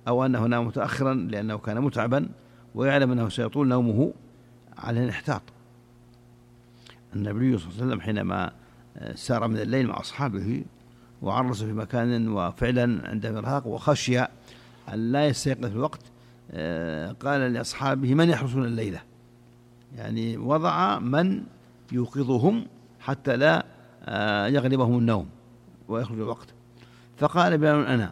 أو أنه نام متأخرا لأنه كان متعبا ويعلم أنه سيطول نومه، عليه الاحتاط. النبي صلى الله عليه وسلم حينما سار من الليل مع أصحابه وعرس في مكان وفعلا عند مرهق وخشي أن لا يستيقظ في الوقت، قال لأصحابه: من يحرسون الليلة؟ يعني وضع من يوقظهم حتى لا يغلبهم النوم ويخرج الوقت. فقال بلال: أنا،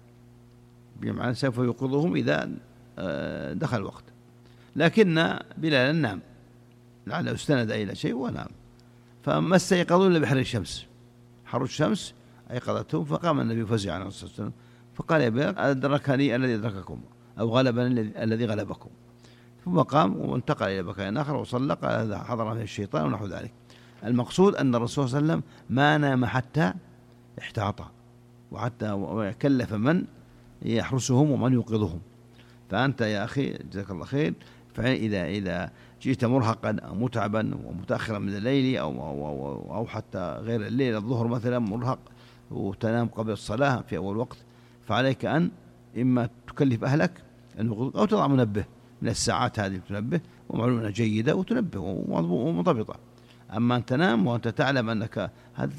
بمعنى سوف يوقظهم إذا دخل الوقت. لكن بلال نام لعله استند إلى شيء ونام، فما استيقظوا إلا بحر الشمس. حر الشمس أيقظتهم، فقام النبي فزعا عليه الصلاة والسلام فقال: يا بلال، أدركني الذي أدرككم أو غلبني الذي غلبكم. ثم قام وانتقل إلى مكان آخر وصلى، قال: هذا حضر من الشيطان ونحو ذلك. المقصود أن الرسول صلى الله عليه وسلم ما نام حتى احتاط وحتى كلف من يحرسهم ومن يوقظهم. فأنت يا أخي جزاك الله خير، فإذا جئت مرهقا أو متعبا ومتأخرا من الليل أو حتى غير الليل، الظهر مثلا مرهق وتنام قبل الصلاة في أول وقت، فعليك أن إما تكلف أهلك أو تضع منبه من الساعات هذه تنبه، ومعلومة جيدة وتنبه ومضبطة. أما أن تنام وأنت تعلم أنك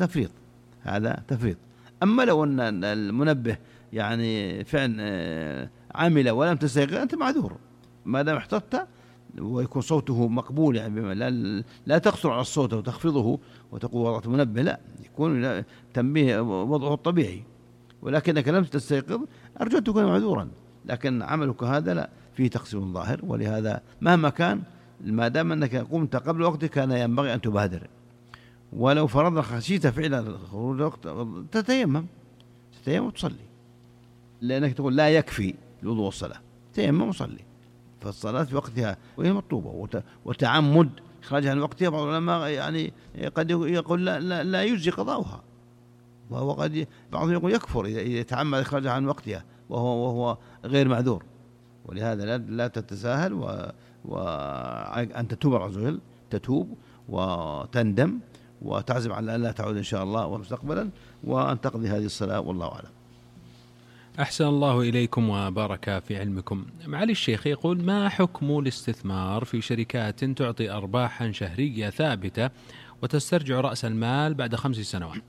هذا تفريط. أما لو أن المنبه يعني فعلا عمل ولم تستيقظ أنت معذور، ما دام احتطت ويكون صوته مقبول، يعني لا تقصر على الصوت وتخفضه وتقول وضعت منبه، لا، يكون تنبيه وضعه الطبيعي، ولكنك لم تستيقظ أرجو أن تكون معذورا. لكن عملك هذا لا فيه تقصير ظاهر، ولهذا مهما كان ما دام أنك قمت قبل وقتك كان ينبغي أن تبادر. ولو فرضنا خشيت فعلا خروج الوقت تتيمم وتصلي، لأنك تقول لا يكفي الوضوء والصلاة، تيمم وصلي. فالصلاة في وقتها وهي مطلوبة، وتعمد إخراجها من وقتها بعض العلماء يعني قد يقول لا يجزي قضاؤها، وهو قد بعضهم يقول يكفر إذا يتعمد إخراجها عن وقتها وهو غير معذور. ولهذا لا تتساهل، وأنت تتوب عز وجل، تتوب وتندم وتعزم على أن لا تعود إن شاء الله ومستقبلا، وأن تقضي هذه الصلاة، والله أعلم. أحسن الله إليكم وبارك في علمكم. معالي الشيخ يقول: ما حكم الاستثمار في شركات تعطي أرباحا شهرية ثابتة وتسترجع رأس المال بعد 5 سنوات؟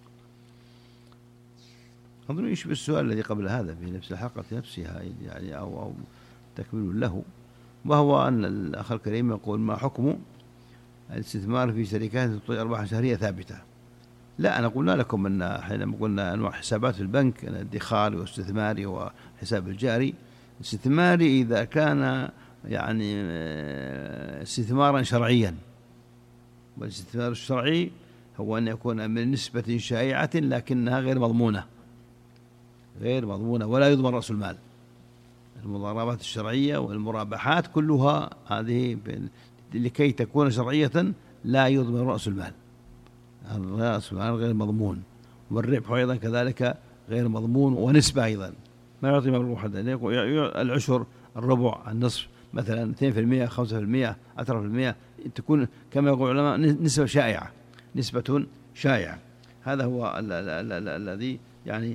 أظن يشبه السؤال الذي قبل هذا في نفس الحلقة نفسها، يعني أو تكميل له، وهو أن الأخ الكريم يقول: ما حكم الاستثمار في شركات تعطي أرباحا شهرية ثابتة؟ لا، أنا قلنا لكم أن حينما قلنا أنواع حسابات في البنك، الادخار والاستثماري وحساب الجاري. الاستثماري إذا كان يعني استثمارا شرعيا، والاستثمار الشرعي هو أن يكون من نسبة شائعة لكنها غير مضمونة ولا يضمن رأس المال. المضاربات الشرعية والمرابحات كلها هذه لكي تكون شرعية لا يضمن رأس المال، الرأس المال غير مضمون، والربح أيضا كذلك غير مضمون، ونسبة أيضا ما يعطي مبلغ محدد، العشر، الربع، النصف، مثلا 2%، 5%، 10%، تكون كما يقول العلماء نسبة شائعة. هذا هو الذي يعني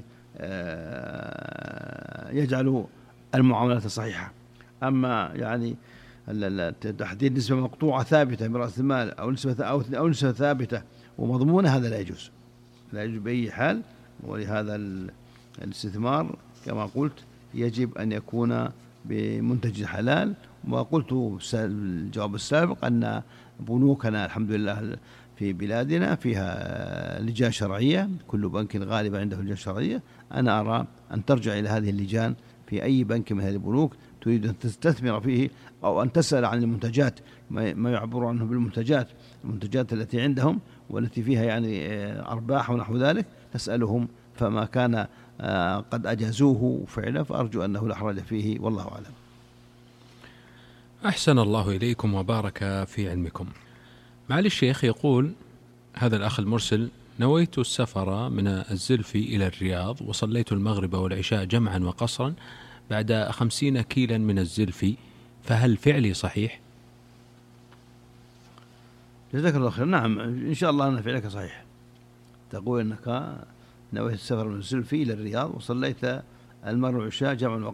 يجعل المعاملات صحيحة. أما يعني تحديد نسبة مقطوعة ثابتة من رأس المال أو نسبة ثابتة ومضمونة، هذا لا يجوز بأي حال. ولهذا الاستثمار كما قلت يجب أن يكون بمنتج حلال. وقلت في الجواب السابق أن بنوكنا الحمد لله في بلادنا فيها لجان شرعية، كل بنك غالبا عنده لجان شرعية. أنا أرى أن ترجع إلى هذه اللجان في أي بنك من هذه البنوك تريد أن تستثمر فيه، أو أن تسأل عن المنتجات، ما يعبر عنه بالمنتجات، المنتجات التي عندهم والتي فيها يعني أرباح ونحو ذلك، تسألهم، فما كان قد أجازوه فعلا فأرجو أنه لا حرج فيه، والله أعلم. أحسن الله إليكم وبارك في علمكم. معالي الشيخ يقول هذا الأخ المرسل: نويت السفر من الزلفي إلى الرياض، وصليت المغرب والعشاء جمعا وقصرا بعد 50 كيلا من الزلفي، فهل فعلي صحيح؟ جزاك الله خير. نعم إن شاء الله أن فعلك صحيح. تقول أنك نويت السفر من الزلفي إلى الرياض وصليت المغرب والعشاء جمعا